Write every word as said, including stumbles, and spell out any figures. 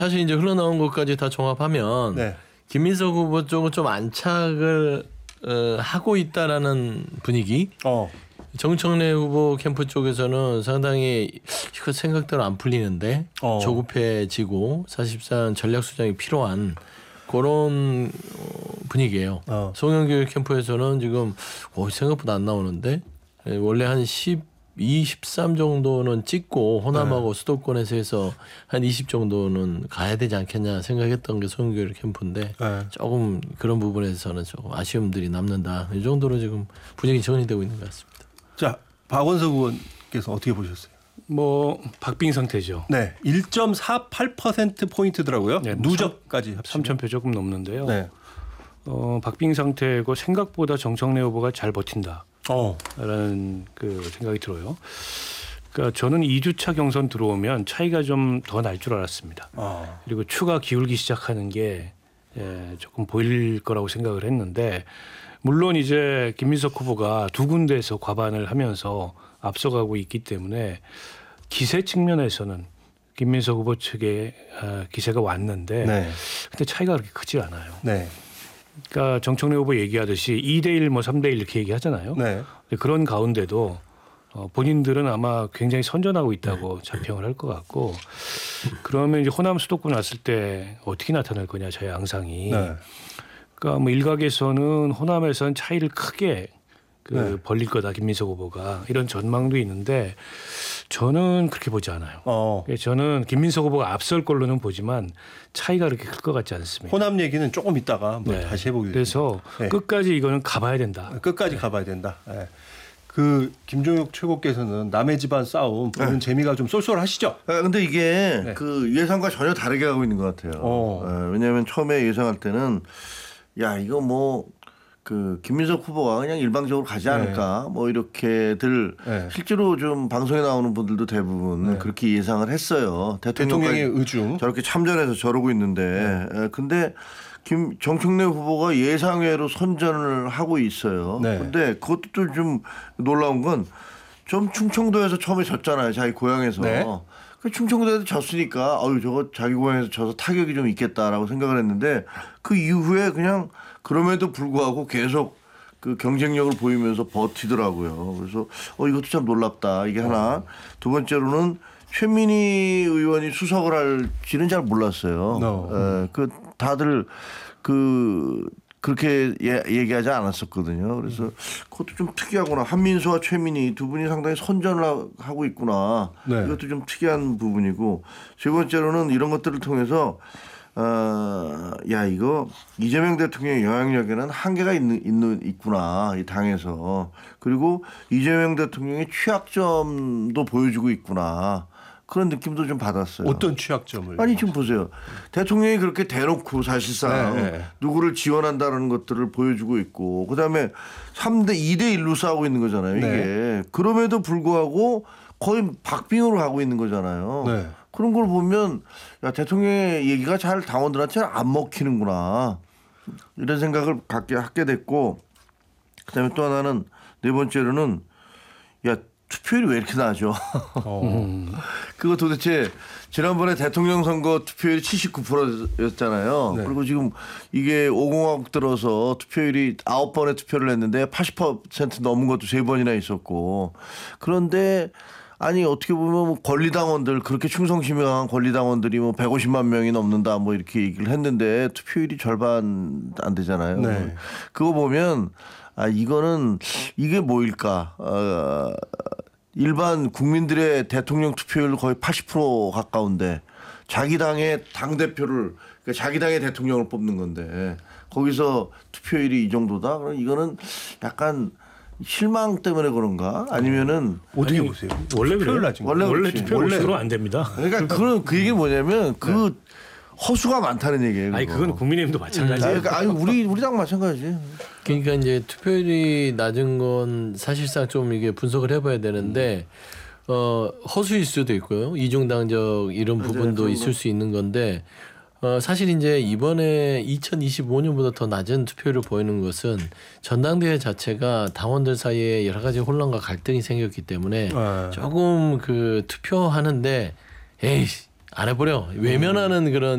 사실 이제 흘러나온 것까지 다 종합하면 네. 김민석 후보 쪽은 좀 안착을 어, 하고 있다라는 분위기. 어. 정청래 후보 캠프 쪽에서는 상당히 이거 생각대로 안 풀리는데 어. 조급해지고 사실상 전략 수정이 필요한 그런 분위기예요. 어. 송영길 캠프에서는 지금 오, 생각보다 안 나오는데 원래 한 십이, 십삼 정도는 찍고 호남하고 네. 수도권에서 해서 한 이십 정도는 가야 되지 않겠냐 생각했던 게 송영길 캠프인데 네. 조금 그런 부분에서는 조금 아쉬움들이 남는다. 이 정도로 지금 분위기 정리되고 있는 것 같습니다. 자, 박원석 의원께서 어떻게 보셨어요? 뭐 박빙 상태죠. 네, 일 점 사팔 퍼센트 포인트더라고요. 네, 누적까지 합치면. 삼천 표 조금 넘는데요. 네. 어, 박빙 상태고 생각보다 정청래 후보가 잘 버틴다. 어. 라는 그 생각이 들어요. 그러니까 저는 이 주차 경선 들어오면 차이가 좀 더 날 줄 알았습니다. 아. 그리고 추가 기울기 시작하는 게 예, 조금 보일 거라고 생각을 했는데 물론 이제 김민석 후보가 두 군데에서 과반을 하면서 앞서가고 있기 때문에 기세 측면에서는 김민석 후보 측에 기세가 왔는데 네. 근데 차이가 그렇게 크지 않아요. 네. 그러니까 정청래 후보 얘기하듯이 이 대 일 뭐 삼 대 일 이렇게 얘기하잖아요. 네. 그런 가운데도 본인들은 아마 굉장히 선전하고 있다고 자평을 할 것 같고 그러면 이제 호남 수도권 왔을 때 어떻게 나타날 거냐 저의 앙상이. 네. 그러니까 뭐 일각에서는 호남에서는 차이를 크게 그 네. 벌릴 거다 김민석 후보가 이런 전망도 있는데 저는 그렇게 보지 않아요. 어. 저는 김민석 후보가 앞설 걸로는 보지만 차이가 그렇게 클 것 같지 않습니다. 호남 얘기는 조금 있다가 한번 네. 다시 해보겠습니다. 그래서 네. 끝까지 이거는 가봐야 된다. 끝까지 가봐야 된다. 네. 그 김종혁 최고께서는 남의 집안 싸움 보는 네. 재미가 좀 쏠쏠하시죠? 아, 근데 이게 네. 그 예상과 전혀 다르게 가고 있는 것 같아요. 어. 예, 왜냐하면 처음에 예상할 때는 야 이거 뭐 그 김민석 후보가 그냥 일방적으로 가지 않을까 뭐 이렇게들 네. 실제로 좀 방송에 나오는 분들도 대부분 네. 그렇게 예상을 했어요. 대통령의 대통령까지 의중. 저렇게 참전해서 저러고 있는데 예, 근데 김 정청래 후보가 예상외로 선전을 하고 있어요. 네. 근데 그것도 좀 놀라운 건 좀 충청도에서 처음에 졌잖아요. 자기 고향에서. 네. 그 충청도에서 졌으니까 어유 저거 자기 고향에서 져서 타격이 좀 있겠다라고 생각을 했는데 그 이후에 그냥 그럼에도 불구하고 계속 그 경쟁력을 보이면서 버티더라고요. 그래서 어 이것도 참 놀랍다. 이게 하나. 두 번째로는 최민희 의원이 수석을 할지는 잘 몰랐어요. No. 에, 그 다들 그 그렇게 예, 얘기하지 않았었거든요. 그래서 그것도 좀 특이하구나. 한민수와 최민희 두 분이 상당히 선전을 하고 있구나. 네. 이것도 좀 특이한 부분이고 세 번째로는 이런 것들을 통해서 어, 야 이거 이재명 대통령의 영향력에는 한계가 있는, 있는 있구나 이 당에서. 그리고 이재명 대통령의 취약점도 보여주고 있구나. 그런 느낌도 좀 받았어요. 어떤 취약점을? 아니 지금 보세요. 대통령이 그렇게 대놓고 사실상 네, 네. 누구를 누구를 지원한다는 것들을 보여주고 있고 그다음에 삼 대 이 대 일로 싸우고 있는 거잖아요. 이게. 네. 그럼에도 불구하고 거의 박빙으로 가고 있는 거잖아요. 네. 그런 걸 보면 야, 대통령의 얘기가 잘 당원들한테 안 먹히는구나. 이런 생각을 갖게 하게 됐고 그다음에 또 하나는 네 번째로는 야 투표율이 왜 이렇게 나죠? 어. 그거 도대체 지난번에 대통령 선거 투표율이 칠십구 퍼센트였잖아요. 네. 그리고 지금 이게 오공화국 들어서 투표율이 아홉 번의 투표를 했는데 팔십 퍼센트 넘은 것도 세 번이나 있었고 그런데 아니 어떻게 보면 뭐 권리당원들 그렇게 충성심이 강한 권리당원들이 뭐 백오십만 명이 넘는다 뭐 이렇게 얘기를 했는데 투표율이 절반 안 되잖아요. 네. 그거 보면 아 이거는 이게 뭐일까? 어, 일반 국민들의 대통령 투표율 거의 팔십 퍼센트 가까운데 자기 당의 당 대표를 그러니까 자기 당의 대통령을 뽑는 건데 거기서 투표율이 이 정도다. 그럼 이거는 약간 실망 때문에 그런가? 아니면은 어떻게 아니, 보세요? 원래 투표율 그래요. 낮은 거. 원래 원래 그렇지. 투표 원래. 원래 안 됩니다. 그러니까 그런 그 얘기는 뭐냐면 그 허수가 많다는 얘기예요. 아니 그거. 그건 국민의힘도 아, 마찬가지예요. 그러니까 아니 우리 우리 당 마찬가지지. 그러니까 이제 투표율이 낮은 건 사실상 좀 이게 분석을 해봐야 되는데 어, 허수일 수도 있고요. 이중당적 이런 부분도 맞아요. 있을 수 있는 건데 어, 사실 이제 이번에 이천이십오 년보다 더 낮은 투표율을 보이는 것은 전당대회 자체가 당원들 사이에 여러 가지 혼란과 갈등이 생겼기 때문에 네. 조금 그 투표하는데 에이 안 해버려 외면하는 그런